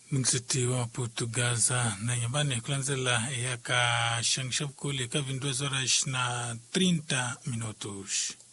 Mngsiti wa Portugaza na nyambani kulanzela yaka shangshabkuli ka 22 horas na 30 minutos.